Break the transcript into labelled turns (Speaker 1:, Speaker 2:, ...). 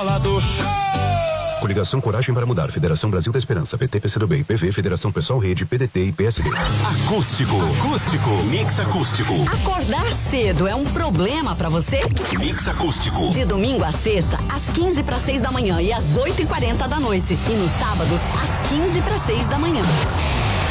Speaker 1: bola do show.
Speaker 2: Coligação Coragem para Mudar, Federação Brasil da Esperança, PT, PCdoB, IPV, Federação Pessoal Rede, PDT e PSD.
Speaker 3: Acústico. Mix acústico.
Speaker 4: Acordar cedo é um problema pra você?
Speaker 3: Mix acústico.
Speaker 4: De domingo a sexta, às 5:45 da manhã e às 8:40 da noite. E nos sábados, às 5:45 da manhã.